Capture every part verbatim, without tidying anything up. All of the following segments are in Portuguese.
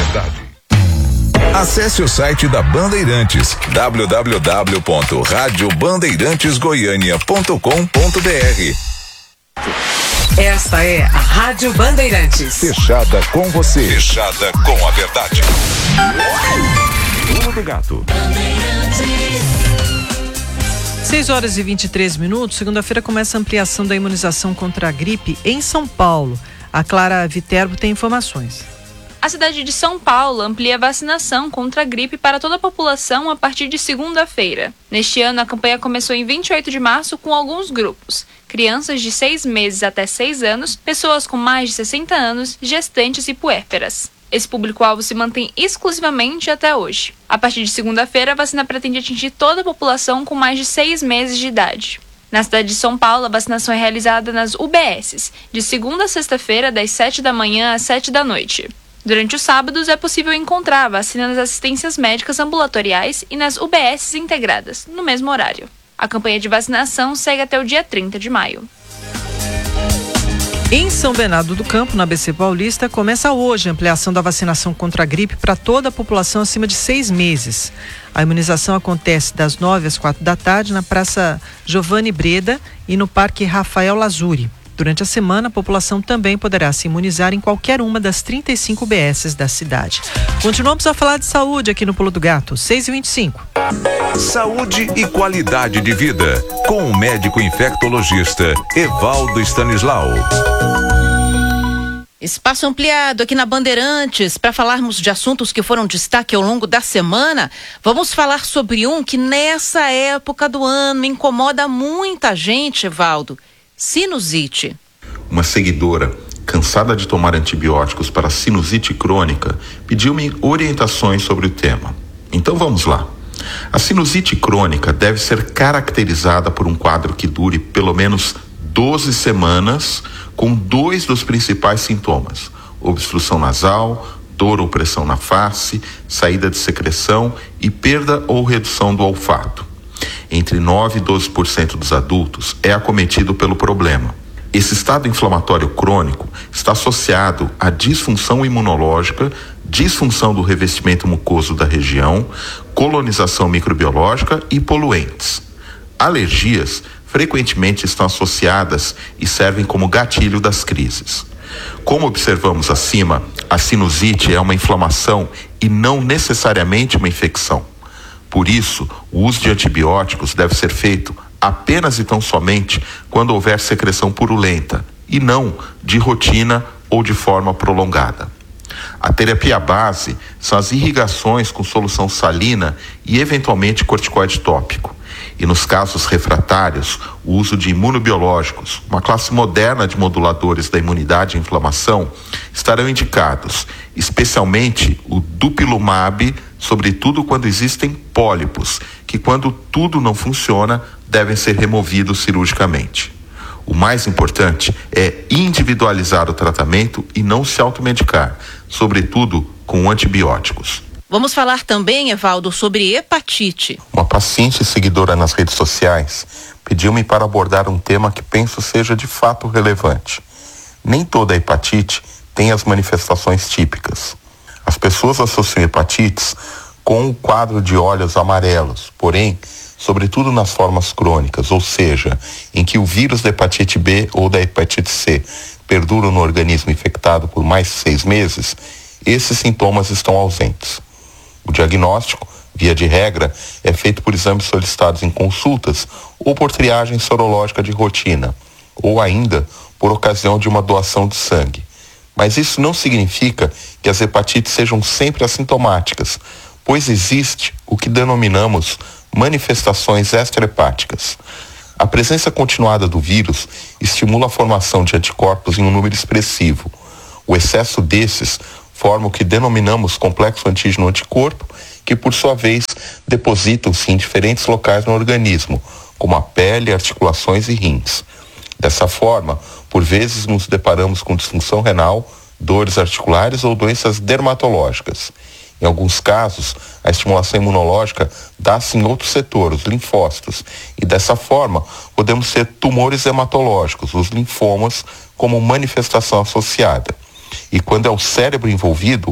verdade. Acesse o site da Bandeirantes, w w w ponto rádio bandeirantes goiânia ponto com ponto b r. Esta é a Rádio Bandeirantes. Fechada com você. Fechada com a verdade. Pulo do Gato. seis horas e vinte e três minutos. Segunda-feira começa a ampliação da imunização contra a gripe em São Paulo. A Clara Viterbo tem informações. A cidade de São Paulo amplia a vacinação contra a gripe para toda a população a partir de segunda-feira. Neste ano, a campanha começou em vinte e oito de março com alguns grupos: crianças de seis meses até seis anos, pessoas com mais de sessenta anos, gestantes e puérperas. Esse público-alvo se mantém exclusivamente até hoje. A partir de segunda-feira, a vacina pretende atingir toda a população com mais de seis meses de idade. Na cidade de São Paulo, a vacinação é realizada nas U B Ss, de segunda a sexta-feira, das sete da manhã às sete da noite. Durante os sábados, é possível encontrar a vacina nas assistências médicas ambulatoriais e nas U B Ss integradas, no mesmo horário. A campanha de vacinação segue até o dia trinta de maio. Em São Bernardo do Campo, na A B C Paulista, começa hoje a ampliação da vacinação contra a gripe para toda a população acima de seis meses. A imunização acontece das nove às quatro da tarde na Praça Giovanni Breda e no Parque Rafael Lazuri. Durante a semana, a população também poderá se imunizar em qualquer uma das trinta e cinco U B Ss da cidade. Continuamos a falar de saúde aqui no Pulo do Gato, seis e vinte e cinco. Saúde e qualidade de vida, com o médico infectologista Evaldo Stanislau. Espaço ampliado aqui na Bandeirantes para falarmos de assuntos que foram destaque ao longo da semana. Vamos falar sobre um que nessa época do ano incomoda muita gente, Evaldo: sinusite. Uma seguidora, cansada de tomar antibióticos para sinusite crônica, pediu-me orientações sobre o tema. Então vamos lá. A sinusite crônica deve ser caracterizada por um quadro que dure pelo menos doze semanas, com dois dos principais sintomas: obstrução nasal, dor ou pressão na face, saída de secreção e perda ou redução do olfato. Entre nove e doze por cento dos adultos é acometido pelo problema. Esse estado inflamatório crônico está associado à disfunção imunológica, disfunção do revestimento mucoso da região, colonização microbiológica e poluentes. Alergias frequentemente estão associadas e servem como gatilho das crises. Como observamos acima, a sinusite é uma inflamação e não necessariamente uma infecção. Por isso, o uso de antibióticos deve ser feito apenas e tão somente quando houver secreção purulenta, e não de rotina ou de forma prolongada. A terapia base são as irrigações com solução salina e eventualmente corticoide tópico. E nos casos refratários, o uso de imunobiológicos, uma classe moderna de moduladores da imunidade e inflamação, estarão indicados, especialmente o dupilumab, sobretudo quando existem pólipos, que quando tudo não funciona, devem ser removidos cirurgicamente. O mais importante é individualizar o tratamento e não se automedicar, sobretudo com antibióticos. Vamos falar também, Evaldo, sobre hepatite. Uma paciente seguidora nas redes sociais pediu-me para abordar um tema que penso seja de fato relevante. Nem toda hepatite tem as manifestações típicas. As pessoas associam hepatites com o quadro de olhos amarelos, porém, sobretudo nas formas crônicas, ou seja, em que o vírus da hepatite B ou da hepatite C perduram no organismo infectado por mais de seis meses, esses sintomas estão ausentes. O diagnóstico, via de regra, é feito por exames solicitados em consultas ou por triagem sorológica de rotina, ou ainda por ocasião de uma doação de sangue. Mas isso não significa que as hepatites sejam sempre assintomáticas, pois existe o que denominamos manifestações extrahepáticas. A presença continuada do vírus estimula a formação de anticorpos em um número expressivo. O excesso desses forma o que denominamos complexo antígeno-anticorpo, que por sua vez depositam-se em diferentes locais no organismo, como a pele, articulações e rins. Dessa forma, por vezes nos deparamos com disfunção renal, dores articulares ou doenças dermatológicas. Em alguns casos, a estimulação imunológica dá-se em outro setor, os linfócitos, e dessa forma podemos ter tumores hematológicos, os linfomas, como manifestação associada. E quando é o cérebro envolvido,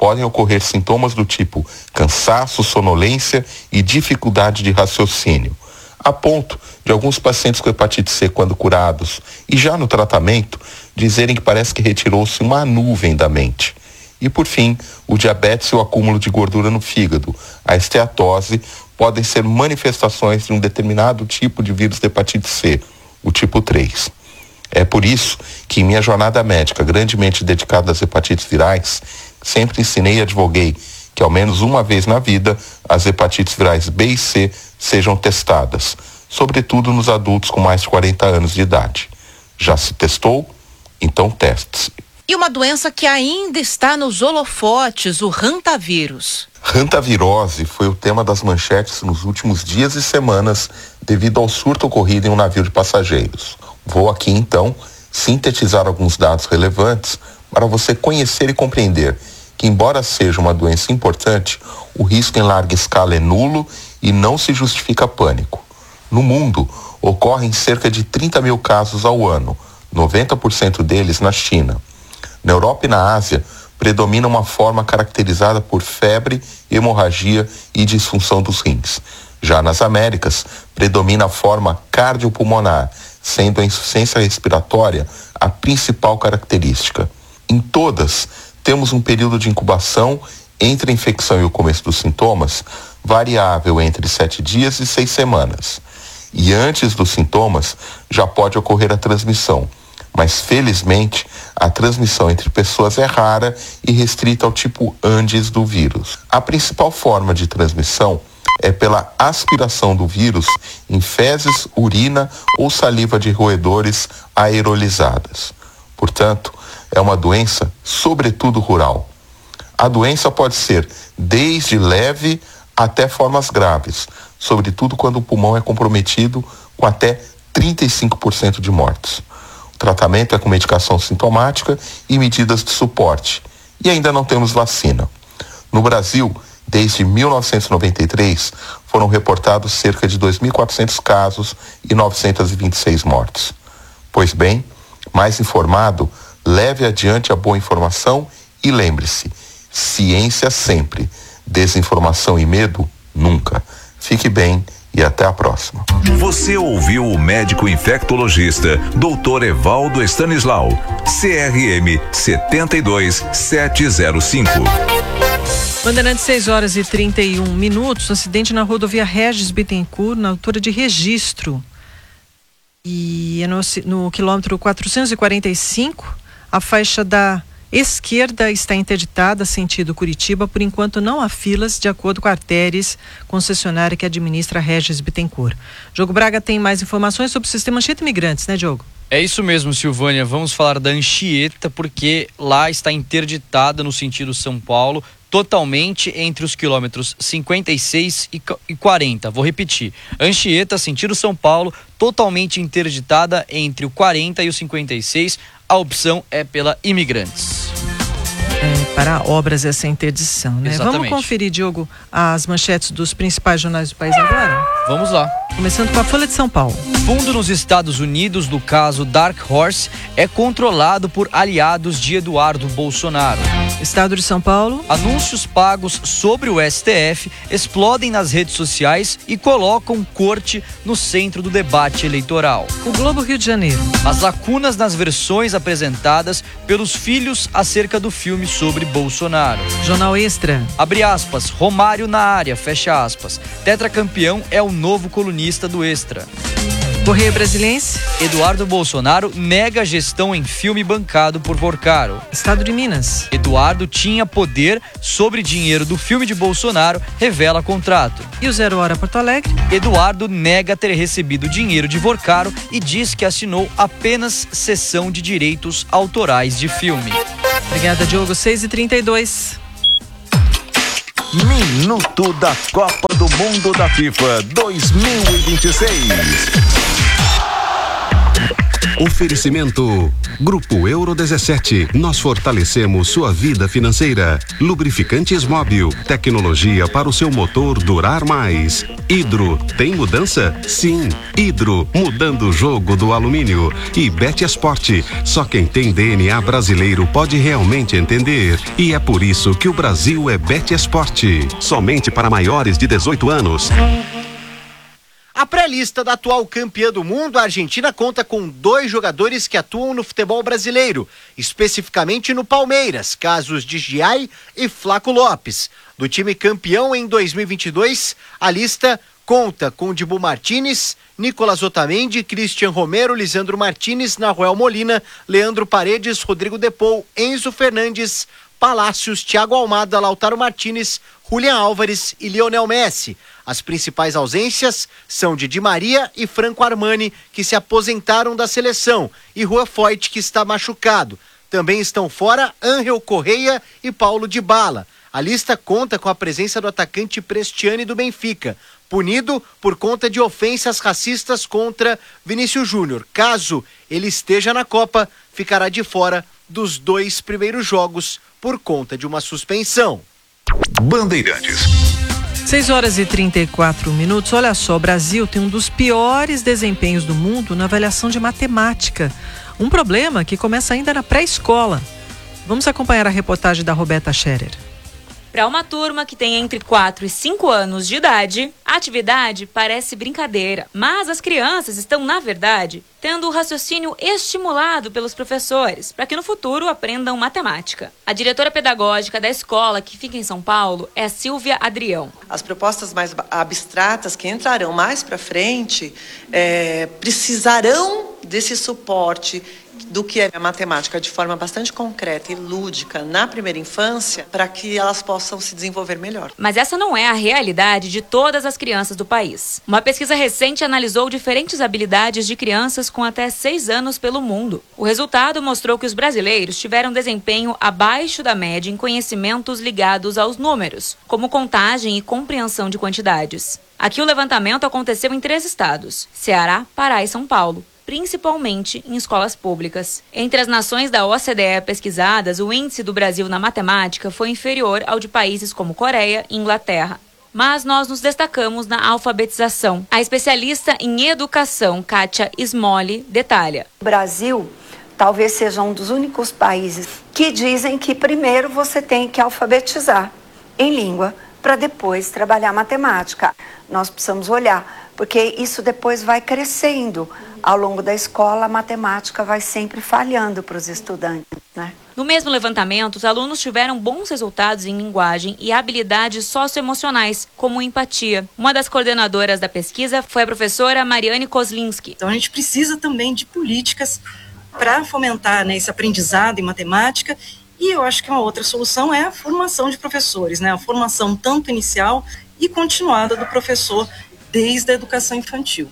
podem ocorrer sintomas do tipo cansaço, sonolência e dificuldade de raciocínio, a ponto de alguns pacientes com hepatite C, quando curados e já no tratamento, dizerem que parece que retirou-se uma nuvem da mente. E por fim, o diabetes e o acúmulo de gordura no fígado, a esteatose, podem ser manifestações de um determinado tipo de vírus de hepatite C, o tipo três. É por isso que em minha jornada médica, grandemente dedicada às hepatites virais, sempre ensinei e advoguei que ao menos uma vez na vida as hepatites virais B e C sejam testadas, sobretudo nos adultos com mais de quarenta anos de idade. Já se testou? Então teste-se. E uma doença que ainda está nos holofotes, o hantavírus. Hantavirose foi o tema das manchetes nos últimos dias e semanas devido ao surto ocorrido em um navio de passageiros. Vou aqui então sintetizar alguns dados relevantes para você conhecer e compreender que, embora seja uma doença importante, o risco em larga escala é nulo e não se justifica pânico. No mundo, ocorrem cerca de trinta mil casos ao ano, noventa por cento deles na China. Na Europa e na Ásia, predomina uma forma caracterizada por febre, hemorragia e disfunção dos rins. Já nas Américas, predomina a forma cardiopulmonar, sendo a insuficiência respiratória a principal característica. Em todas, temos um período de incubação entre a infecção e o começo dos sintomas, variável entre sete dias e seis semanas. E antes dos sintomas, já pode ocorrer a transmissão. Mas, felizmente, a transmissão entre pessoas é rara e restrita ao tipo Andes do vírus. A principal forma de transmissão é pela aspiração do vírus em fezes, urina ou saliva de roedores aerolizadas. Portanto, é uma doença, sobretudo rural. A doença pode ser desde leve até formas graves, sobretudo quando o pulmão é comprometido, com até trinta e cinco por cento de mortes. O tratamento é com medicação sintomática e medidas de suporte. E ainda não temos vacina. No Brasil, desde mil novecentos e noventa e três, foram reportados cerca de dois mil e quatrocentos casos e novecentas e vinte e seis mortes. Pois bem, mais informado, leve adiante a boa informação e lembre-se, ciência sempre, desinformação e medo nunca. Fique bem e até a próxima. Você ouviu o médico infectologista doutor Evaldo Stanislau, C R M sete dois sete zero cinco. Bandeirantes, seis horas e trinta e um minutos, acidente na rodovia Regis Bittencourt, na altura de Registro. E é no, no quilômetro quatrocentos e quarenta e cinco, a faixa da esquerda está interditada, sentido Curitiba. Por enquanto não há filas, de acordo com a Arteres, concessionária que administra a Regis Bittencourt. Diogo Braga tem mais informações sobre o sistema Anchieta Imigrantes, né, Diogo? É isso mesmo, Silvânia. Vamos falar da Anchieta, porque lá está interditada no sentido São Paulo, totalmente entre os quilômetros cinquenta e seis e quarenta. Vou repetir. Anchieta, sentido São Paulo, totalmente interditada entre o quarenta e o cinquenta e seis. A opção é pela Imigrantes. É, para obras essa interdição, né? Exatamente. Vamos conferir, Diogo, as manchetes dos principais jornais do país agora? Vamos lá. Começando com a Folha de São Paulo. Fundo nos Estados Unidos do caso Dark Horse é controlado por aliados de Eduardo Bolsonaro. Estado de São Paulo. Anúncios pagos sobre o S T F explodem nas redes sociais e colocam corte no centro do debate eleitoral. O Globo, Rio de Janeiro. As lacunas nas versões apresentadas pelos filhos acerca do filme sobre Bolsonaro. Jornal Extra. Abre aspas, Romário na área, fecha aspas. Tetracampeão é o novo colunista do Extra. Correio Brasiliense. Eduardo Bolsonaro nega gestão em filme bancado por Porcaro. Estado de Minas. Eduardo tinha poder sobre dinheiro do filme de Bolsonaro, revela contrato. E o Zero Hora Porto Alegre. Eduardo nega ter recebido dinheiro de Porcaro e diz que assinou apenas cessão de direitos autorais de filme. Obrigada, Diogo. seis e trinta e dois. Minuto da Copa do Mundo da FIFA dois mil e vinte e seis. Oferecimento Grupo Euro dezessete. Nós fortalecemos sua vida financeira. Lubrificantes Móbil. Tecnologia para o seu motor durar mais. Hidro. Tem mudança? Sim. Hidro. Mudando o jogo do alumínio. E Betesporte. Só quem tem D N A brasileiro pode realmente entender. E é por isso que o Brasil é Betesporte. Somente para maiores de dezoito anos. A pré-lista da atual campeã do mundo, a Argentina conta com dois jogadores que atuam no futebol brasileiro, especificamente no Palmeiras, casos de Giai e Flaco Lopes. Do time campeão em dois mil e vinte e dois, a lista conta com Dibu Martínez, Nicolas Otamendi, Cristian Romero, Lisandro Martínez, Nahuel Molina, Leandro Paredes, Rodrigo Depou, Enzo Fernandes, Palácios, Thiago Almada, Lautaro Martínez, Julián Álvares e Lionel Messi. As principais ausências são de Di Maria e Franco Armani, que se aposentaram da seleção, e Juan Foyt, que está machucado. Também estão fora Ángel Correia e Paulo Dybala. A lista conta com a presença do atacante Prestiani do Benfica, punido por conta de ofensas racistas contra Vinícius Júnior. Caso ele esteja na Copa, ficará de fora dos dois primeiros jogos por conta de uma suspensão. Bandeirantes. seis horas e trinta e quatro minutos. Olha só, o Brasil tem um dos piores desempenhos do mundo na avaliação de matemática. Um problema que começa ainda na pré-escola. Vamos acompanhar a reportagem da Roberta Scherer. Para uma turma que tem entre quatro e cinco anos de idade, a atividade parece brincadeira, mas as crianças estão, na verdade, tendo o raciocínio estimulado pelos professores, para que no futuro aprendam matemática. A diretora pedagógica da escola, que fica em São Paulo, é a Silvia Adrião. As propostas mais abstratas que entrarão mais para frente é, precisarão desse suporte do que é a matemática de forma bastante concreta e lúdica na primeira infância, para que elas possam se desenvolver melhor. Mas essa não é a realidade de todas as crianças do país. Uma pesquisa recente analisou diferentes habilidades de crianças com até seis anos pelo mundo. O resultado mostrou que os brasileiros tiveram desempenho abaixo da média em conhecimentos ligados aos números, como contagem e compreensão de quantidades. Aqui o levantamento aconteceu em três estados: Ceará, Pará e São Paulo, principalmente em escolas públicas. Entre as nações da O C D E pesquisadas, o índice do Brasil na matemática foi inferior ao de países como Coreia e Inglaterra. Mas nós nos destacamos na alfabetização. A especialista em educação, Kátia Smolli, detalha. O Brasil talvez seja um dos únicos países que dizem que primeiro você tem que alfabetizar em língua para depois trabalhar matemática. Nós precisamos olhar, porque isso depois vai crescendo. Ao longo da escola, a matemática vai sempre falhando para os estudantes, né? No mesmo levantamento, os alunos tiveram bons resultados em linguagem e habilidades socioemocionais, como empatia. Uma das coordenadoras da pesquisa foi a professora Mariane Kozlinski. Então a gente precisa também de políticas para fomentar, né, esse aprendizado em matemática. E eu acho que uma outra solução é a formação de professores, né? A formação tanto inicial e continuada do professor desde a educação infantil.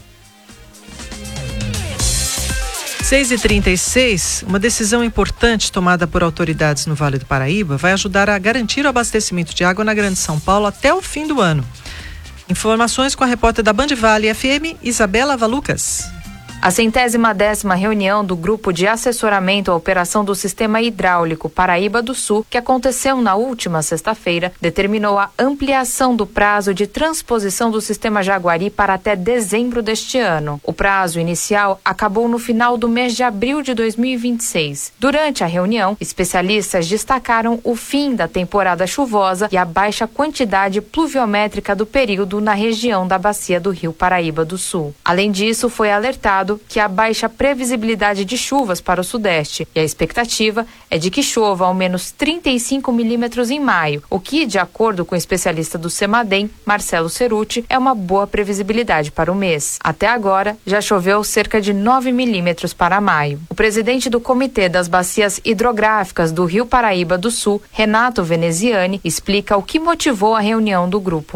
seis e trinta e seis, uma decisão importante tomada por autoridades no Vale do Paraíba vai ajudar a garantir o abastecimento de água na Grande São Paulo até o fim do ano. Informações com a repórter da Band Vale F M, Isabela Valucas. A centésima décima reunião do Grupo de Assessoramento à Operação do Sistema Hidráulico Paraíba do Sul, que aconteceu na última sexta-feira, determinou a ampliação do prazo de transposição do Sistema Jaguari para até dezembro deste ano. O prazo inicial acabou no final do mês de abril de dois mil e vinte e seis. Durante a reunião, especialistas destacaram o fim da temporada chuvosa e a baixa quantidade pluviométrica do período na região da bacia do Rio Paraíba do Sul. Além disso, foi alertado que há baixa previsibilidade de chuvas para o Sudeste e a expectativa é de que chova ao menos trinta e cinco milímetros em maio, o que, de acordo com o especialista do CEMADEM, Marcelo Ceruti, é uma boa previsibilidade para o mês. Até agora, já choveu cerca de nove milímetros para maio. O presidente do Comitê das Bacias Hidrográficas do Rio Paraíba do Sul, Renato Veneziani, explica o que motivou a reunião do grupo.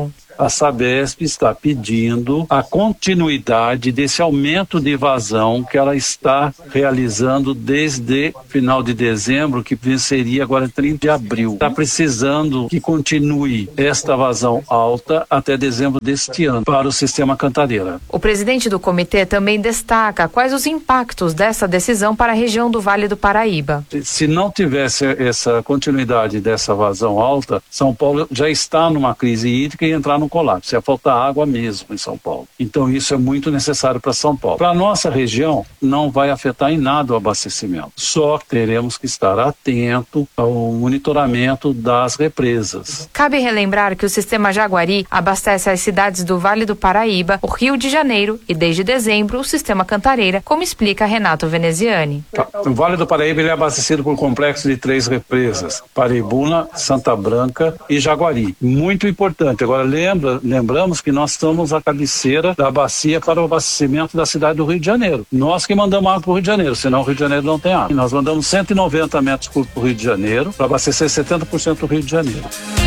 a Sabesp está pedindo a continuidade desse aumento de vazão que ela está realizando desde final de dezembro, que venceria agora trinta de abril. Está precisando que continue esta vazão alta até dezembro deste ano para o sistema Cantareira. O presidente do comitê também destaca quais os impactos dessa decisão para a região do Vale do Paraíba. Se não tivesse essa continuidade dessa vazão alta, São Paulo já está numa crise hídrica e entrar no colapso. Ia faltar água mesmo em São Paulo. Então isso é muito necessário para São Paulo. Para a nossa região, não vai afetar em nada o abastecimento. Só teremos que estar atento ao monitoramento das represas. Cabe relembrar que o sistema Jaguari abastece as cidades do Vale do Paraíba, o Rio de Janeiro e, desde dezembro, o sistema Cantareira, como explica Renato Veneziani. O Vale do Paraíba ele é abastecido por um complexo de três represas: Paraibuna, Santa Branca e Jaguari. Muito importante. Agora, lembra, lembramos que nós estamos à cabeceira da bacia para o abastecimento da cidade do Rio de Janeiro. Nós que mandamos água para o Rio de Janeiro, senão o Rio de Janeiro não tem água. E nós mandamos cento e noventa metros cúbicos para o Rio de Janeiro, para abastecer setenta por cento do Rio de Janeiro.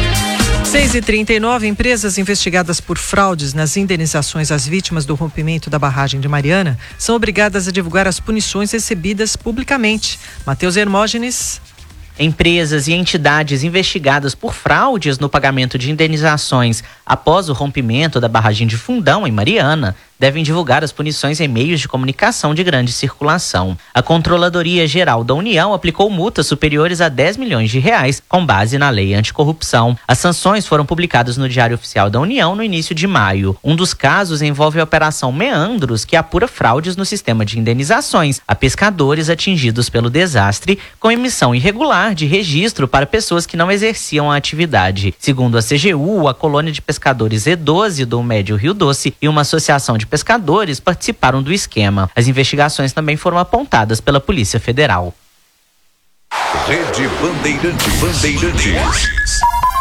seis e trinta e nove, empresas investigadas por fraudes nas indenizações às vítimas do rompimento da barragem de Mariana são obrigadas a divulgar as punições recebidas publicamente. Matheus Hermógenes. Empresas e entidades investigadas por fraudes no pagamento de indenizações após o rompimento da barragem de Fundão, em Mariana, devem divulgar as punições em meios de comunicação de grande circulação. A Controladoria Geral da União aplicou multas superiores a dez milhões de reais com base na lei anticorrupção. As sanções foram publicadas no Diário Oficial da União no início de maio. Um dos casos envolve a Operação Meandros, que apura fraudes no sistema de indenizações a pescadores atingidos pelo desastre, com emissão irregular de registro para pessoas que não exerciam a atividade. Segundo a C G U, a colônia de pescadores E doze do Médio Rio Doce e uma associação de pescadores participaram do esquema. As investigações também foram apontadas pela Polícia Federal. Rede Bandeirante Bandeirantes.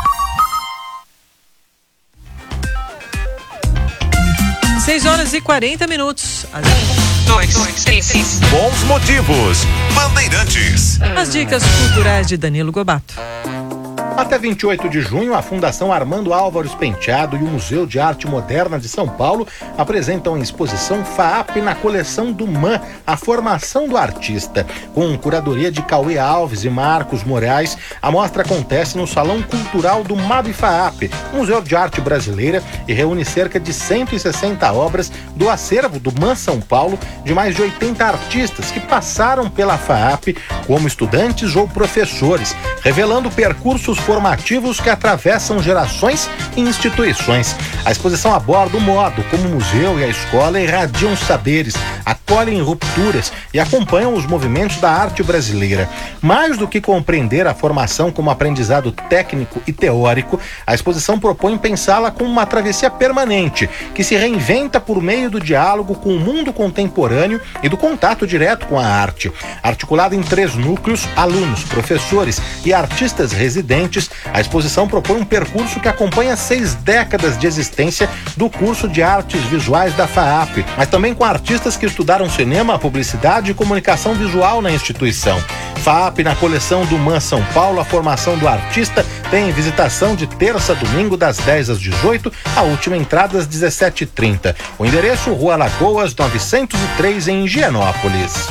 seis horas e quarenta minutos. Dois, dois, três, três. Bons motivos. Bandeirantes. As dicas culturais de Danilo Gobato. Até vinte e oito de junho, a Fundação Armando Álvares Penteado e o Museu de Arte Moderna de São Paulo apresentam a exposição F A A P na coleção do M A M, a formação do artista. Com curadoria de Cauê Alves e Marcos Moraes, a mostra acontece no Salão Cultural do M A B F A A P, Museu de Arte Brasileira, e reúne cerca de cento e sessenta obras do acervo do M A M São Paulo, de mais de oitenta artistas que passaram pela F A A P como estudantes ou professores, revelando percursos formativos que atravessam gerações e instituições. A exposição aborda o modo como o museu e a escola irradiam saberes, acolhem rupturas e acompanham os movimentos da arte brasileira. Mais do que compreender a formação como aprendizado técnico e teórico, a exposição propõe pensá-la como uma travessia permanente, que se reinventa por meio do diálogo com o mundo contemporâneo e do contato direto com a arte. Articulada em três núcleos, alunos, professores e artistas residentes, a exposição propõe um percurso que acompanha seis décadas de existência do curso de artes visuais da F A A P, mas também com artistas que estudaram cinema, publicidade e comunicação visual na instituição. F A A P na coleção do M A M São Paulo, a formação do artista, tem visitação de terça a domingo das dez às dezoito, a última entrada às dezessete e trinta. O endereço, Rua Lagoas, novecentos e três, em Higienópolis.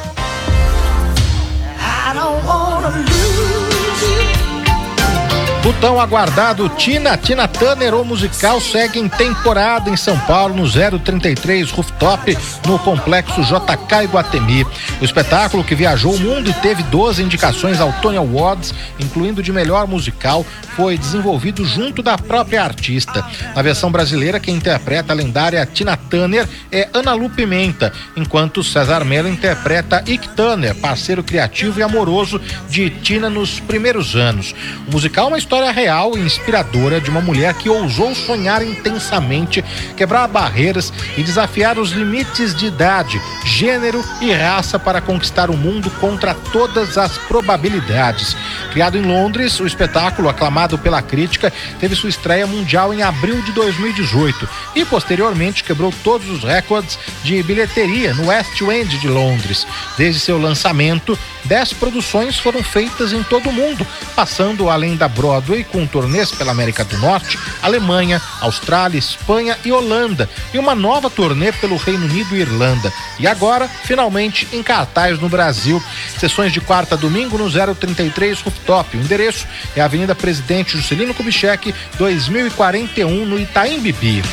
O tão aguardado Tina, Tina Turner, o musical, segue em temporada em São Paulo, no zero trinta e três Rooftop, no Complexo J K Iguatemi. O espetáculo, que viajou o mundo e teve doze indicações ao Tony Awards, incluindo de melhor musical, foi desenvolvido junto da própria artista. Na versão brasileira, quem interpreta a lendária Tina Turner é Ana Lu Pimenta, enquanto César Mello interpreta Ike Turner, parceiro criativo e amoroso de Tina nos primeiros anos. O musical é uma história real e inspiradora de uma mulher que ousou sonhar intensamente, quebrar barreiras e desafiar os limites de idade, gênero e raça para conquistar o mundo contra todas as probabilidades. Criado em Londres, o espetáculo, aclamado pela crítica, teve sua estreia mundial em abril de dois mil e dezoito e posteriormente quebrou todos os recordes de bilheteria no West End de Londres. Desde seu lançamento, dez produções foram feitas em todo o mundo, passando além da Broadway Broadway com turnês pela América do Norte, Alemanha, Austrália, Espanha e Holanda, e uma nova turnê pelo Reino Unido e Irlanda. E agora, finalmente, em cartaz no Brasil. Sessões de quarta a domingo no zero trinta e três Rooftop. O endereço é a Avenida Presidente Juscelino Kubitschek, dois mil e quarenta e um, no Itaim Bibi.